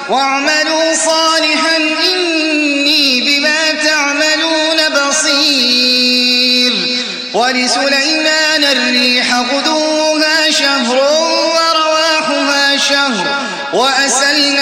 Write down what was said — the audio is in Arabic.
واعملوا صالحا إني بما تعملون بصير. ولسليمان الريح غدوها شهر ورواحها شهر وأسلنا